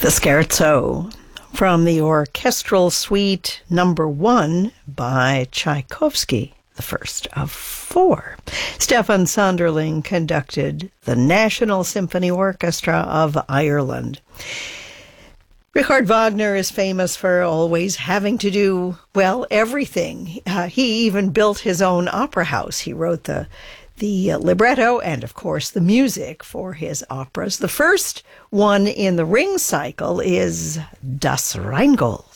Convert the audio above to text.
The Scherzo from the Orchestral Suite Number 1 by Tchaikovsky, the first of 4. Stefan Sonderling conducted the National Symphony Orchestra of Ireland. Richard Wagner is famous for always having to do, well, everything. He even built his own opera house. He wrote the libretto and, of course, the music for his operas. The first one in the Ring cycle is Das Rheingold.